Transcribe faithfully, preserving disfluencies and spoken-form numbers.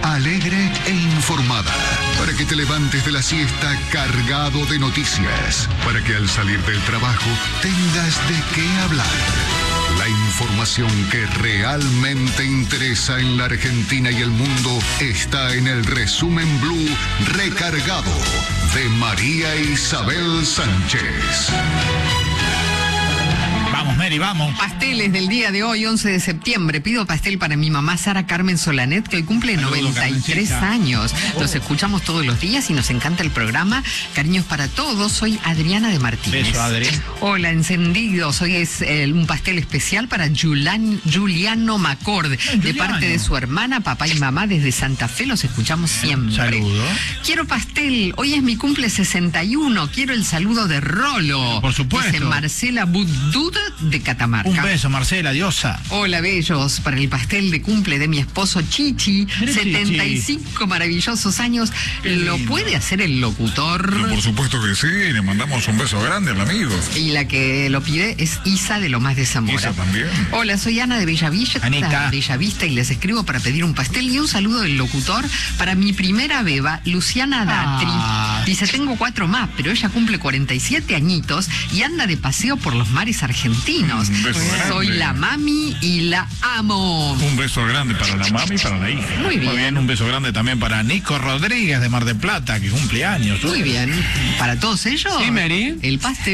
alegre e informada, para que te levantes de la siesta cargado de noticias, para que al salir del trabajo tengas de qué hablar. La información que realmente interesa en la Argentina y el mundo está en el Resumen Blue Recargado de María Isabel Sánchez. Vamos, Mary, vamos. Pasteles del día de hoy, once de septiembre. Pido pastel para mi mamá Sara Carmen Solanet, que hoy cumple Saludo, noventa y tres años. Oh. Los escuchamos todos los días y nos encanta el programa. Cariños para todos. Soy Adriana de Martínez. Beso, Adri. Hola, encendidos. Hoy es eh, un pastel especial para Julian, Juliano Macord, de Juliano. parte de su hermana, papá y mamá desde Santa Fe. Los escuchamos siempre. Saludo. Quiero pastel. Hoy es mi cumple sesenta y uno. Quiero el saludo de Rolo. Por supuesto. Dice Marcela Buddud de Catamarca. Un beso, Marcela, diosa. Hola, bellos, para el pastel de cumple de mi esposo Chichi, Mira, setenta y cinco Chichi. maravillosos años. Qué ¿Lo lindo. puede hacer el locutor? Por supuesto que sí, le mandamos un beso grande al amigo. Y la que lo pide es Isa de Lomas de Zamora. Isa también. Hola, soy Ana de Bellavista, Anita. Bellavista, y les escribo para pedir un pastel y un saludo del locutor para mi primera beba, Luciana Datri. Ah. Dice, tengo cuatro más, pero ella cumple cuarenta y siete añitos y anda de paseo por los mares argentinos. Un beso grande. Soy la mami y la amo. Un beso grande para la mami y para la hija. Muy bien. Muy bien, un beso grande también para Nico Rodríguez de Mar del Plata, que cumple años. Muy bien. Para todos ellos, Sí, Mary. el pastel.